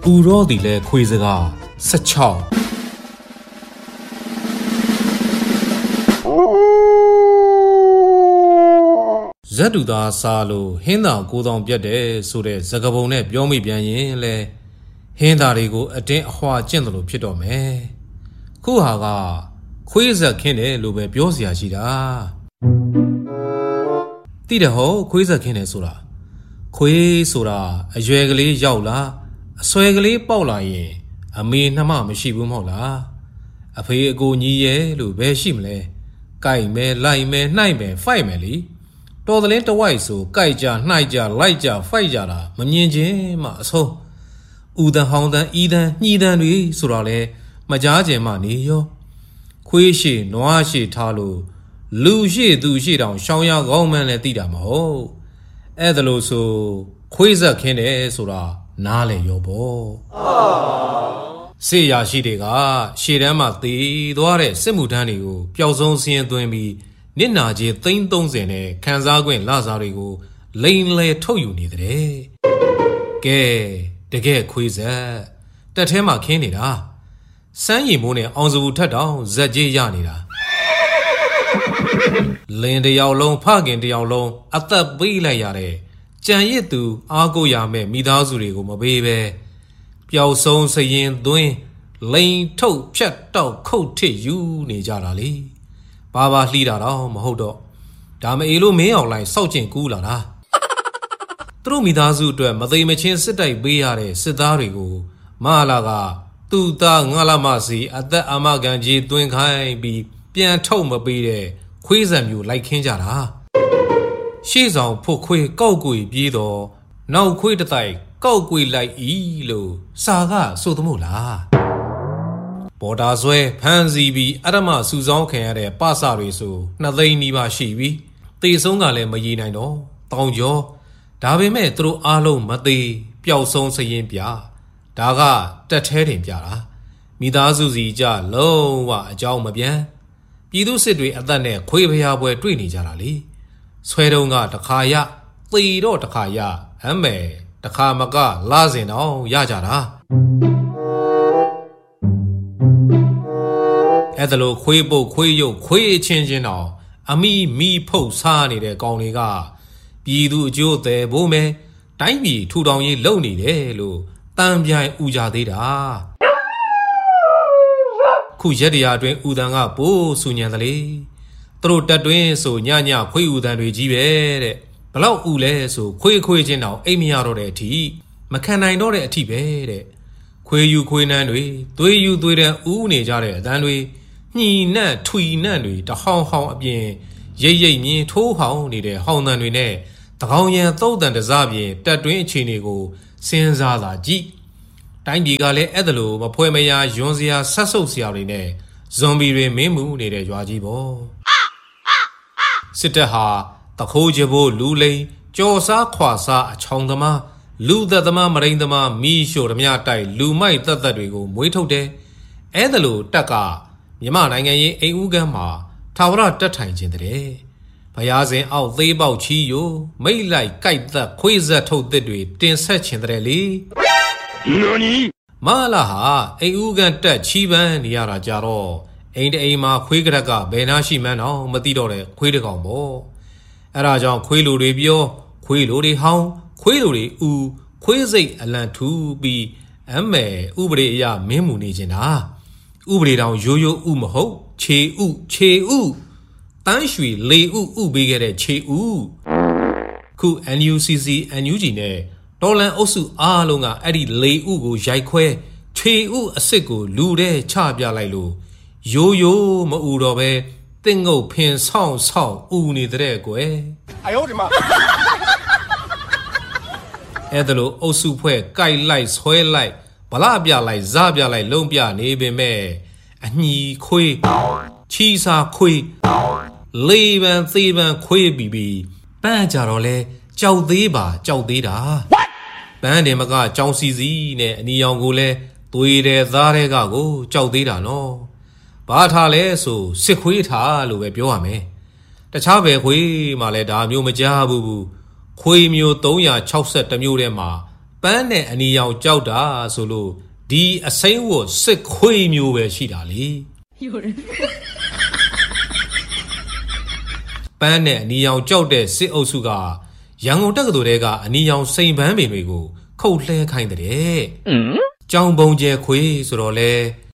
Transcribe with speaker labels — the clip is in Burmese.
Speaker 1: ရောဒီလဲခွေစကား16ဇက်တူသားစားလို့ဟင်းသာကိုတောင်ပြတ်တယ်ဆိုတဲ့စကားပုံနဲ့ပြောမိပြန်ရင်လဲဟင်းသာတွေကိုအတင်းအဟွာကျင့်တယ်လို့ဖြစ်တော့မယ်ခုဟာကခွေးဇက်ခင်းတယ်လို့ပဲပြောစရာရှိတာတိတယ်ဟောခွေးဇက်ခင်းတယ်ဆိုတာခွေးဆိုတာအရွယ်ကလေးရောက်လာအဆွဲကလေးပေါက်လာရင်အမေနှမမရှိဘူးမဟုတ်လားအဖေအကိုညီရဲ့လို့ဘယ်ရှိမလဲကြိုက်မယ်လိုက်မယ်နှိုက်မယ်ဖိုက်မယ်လीတော်တယ်တဝိုက်ဆိုကြိုက်ကြနှိုက်ကြလိုက်ကြဖိုက်ကြတာမမြင်ချင်းမှအဆုံးဦးတန်ဟောင်းတန်ဤတန်ညှီတန်တွေဆိုတာလဲမကြားကျင်မှနေရောခွေးရှိနွားရှိထားလို့လူရှိသူရှိတောင်ရှောင်းရကောင်းမှန်းလဲသိတာမဟုတ်အဲ့ဒါလို့ဆိုခွေးဇက်ခင်းတယ်ဆိုတာနားလေရောပေါ့စေရရှိတွေကရှေ့တန်းမှာတည်သွားတဲ့စစ်မှုထမ်းတွေကိုပျောက်ဆုံးစင်းသွင်းပြီးနစ်နာကြီး330နဲ့ခံစားခွင့်လစားတွေကိုလိန်လဲထုတ်ယူနေတဲ့ကဲတကယ်ခွေးဇက်တက်ထဲမှာခင်းနေတာစမ်းရည်မိုးနဲ့အောင်စဘူးထက်တောင်ဇက်ကြီးရနေတာလင်းတယောက်လုံးဖခင်တယောက်လုံးအသက်ပေးလိုက်ရတဲ့ကြံရစ်သူအားကိုးရမဲ့မိသားစုတွေကိုမပေးပဲပျောက်ဆုံးစရင်သွင်းလိန်ထုတ်ဖြတ်တောက်ခုတ်ထစ်ယူနေကြတာလေဘာဘာလှီးတာတော့မဟုတ်တော့ဒါမအေလို့မင်းအောင်လိုက်စောက်ကျင်ကူးလာတာသူတို့မိသားစုအတွက်မသိမချင်းစစ်တိုက်ပေးရတဲ့စစ်သားတွေကိုမဟာလာကသူ့သားငါလာမစီအသက်အာမခံကြီးသွင်းခိုင်းပြီးပြန်ထုတ်မပေးတဲ့ခွေးဇက်မျိုးလိုက်ခင်းကြတာရှေ့ဆောင်ဖို့ခွေးကောက်ကွေပြေးတော့နောက်ခွေးတတိုက်ကောက်ကွေလိုက်ဤလို့စာကဆိုသမို့လားပေါ်တာဆွဲဖမ်းစီပြီးအရမစူဆောင်းခံရတဲ့ပစတွေဆို2သိန်းနီးပါးရှိပြီတေဆုံးကလည်းမရေနိုင်တော့တောင်ကျော်ဒါပေမဲ့သူတို့အားလုံးမသေးပျောက်ဆုံးစရင်ပြဒါကတက်ထဲတင်ပြတာမိသားစုစီကြလုံးဝအကြောင်းမပြန်ပြည်သူစစ်တွေအသက်နဲ့ခွေးဖျားပွဲတွေ့နေကြတာလေဆွဲတုံးကတခါရသေတော့တခါရအမဲတခါမကလာစင်တော့ရကြတာအဲ့ဒါလို့ခွေးပုတ်ခွေးရုပ်ခွေးချင်းချင်းတော့အမိဖုတ်စားနေတဲ့ကောင်တွေကပြည်သူအကျိုးတယ်ဖို့မဲတိုင်းပြည်ထူထောင်ရေးလုပ်နေတယ်လို့တန်ပြိုင်ဥကြသေးတာခုရက်တရာအတွင်းဥတန်ကပိုးဆူညံတယ်လေသူတို့တက်တွင်းဆိုညခွေးဥတန်တွေကြီးပဲတဲ့ဘလောက်ဥလဲဆိုခွေးချင်းတော့အိမ်မရတော့တဲ့အထိမခံနိုင်တော့တဲ့အထိပဲတဲ့ခွေးယူခွေးနှမ်းတွေသွေးယူသွေးတန်းဥနေကြတဲ့အတန်တွေညှီနှံ့ထွီနှံ့တွေတဟောင်းဟောင်းအပြင်ရိပ်မြင်းထိုးဟောင်းနေတဲ့ဟောင်းတန်တွေနဲ့တကောင်ရန်သုတ်တန်တစားပြင်တက်တွင်းအခြေအနေကိုစဉ်းစားလာကြည့်တိုင်းပြည်ကလည်းအဲ့ဒါလိုမဖွဲမရယွန်းစရာဆက်ဆုပ်စရာတွေနဲ့ဇွန်ဘီတွေမင်းမှုနေတဲ့ရွာကြီးပေါ့စစ်တပ်ဟာတခိုးကြဖို့လူလိန်ကြော်စားခွာစားအချောင်သမားလူသက်သမားမရိန်သမားမီးရှို့ဓမြတိုက်လူမိုက်သက်တွေကိုမွေးထုတ်တယ်အဲ့ဒါလိုတက်ကမြန်မာနိုင်ငံရဲ့အိမ်ဦးကမ်းမှာထာဝရတက်ထိုင်ခြင်းတဲ့ဘုရားစဉ်အောက်သေးပေါက်ချီယိုမိတ်လိုက်ကြိုက်သက်ခွေးဇက်ထုတ်သစ်တွေတင်ဆက်ခြင်းတဲ့လေနော်နီမလာဟာအိမ်ဦးကမ်းတက်ချီပန်းနေရတာကြတော့အိမ်တအိမ်မှာခွေးကရက်ကဘယ်နာရှိမှန်းတော့မသိတော့တဲ့ခွေးတကောင်ပေါ့အဲ့ဒါကြောင့်ခွေးလူတွေပြောခွေးလူတွေဟောင်းခွေးလူတွေဥခွေးစိတ်အလံထူပြီးအမဲဥပဒေအရမင်းမူနေခြင်းတာဥပဒေတောင်ရိုးဥမဟုတ်ခြေဥတန်းရွှေလေဥပေးခဲ့တဲ့ခြေဥခု NUCC NUG နဲ့တော်လန်အုပ်စုအားလုံးကအဲ့ဒီလေဥကိုရိုက်ခွဲခြေဥအစ်စ်ကိုလူတဲ့ချပြလိုက်လို့ရိုးမဥတော့ပဲတင်းငုတ်ဖင်ဆောင်ဥနေတဲ့ကွယ်အယောဒီမှာအဲ့ဒါလို့အုပ်စုဖွဲ့ကြိုက်လိုက်ဆွဲလိုက်ဗလာပြလိုက်ဇပြလိုက်လုံးပြနေပေမဲ့အညီခွေးချီစာခွေးလေးပန်သေးပန်ခွေးပြီးပန်းကြတော့လဲကြောက်သေးတာပန်းတယ်မကကြောင်စီစီနဲ့အနီရောင်ကိုလဲသွေးတယ်သားတဲ့ကကိုကြောက်သေးတာနော်ဘာထားလဲဆိုစစ်ခွေးထားလို့ပဲပြောရမယ်တခြားဘယ်ခွေးမှလည်းဒါမျိုးမကြားဘူးခွေးမျိုး360မျိုးထဲမှာပန်းနဲ့အနီရောင်ကြောက်တာဆိုလို့ဒီအစိမ်းဝတ်စစ်ခွေးမျိုးပဲရှိတာလေပန်းနဲ့အနီရောင်ကြောက်တဲ့စစ်အုပ်စုကရန်ကုန်တက္ကသိုလ်တဲကအနီရောင်စိန်ပန်းပင်တွေကိုခုတ်လှဲခိုင်းတဲ့ကြောင်ပုံကျဲခွေးဆိုတော့လေ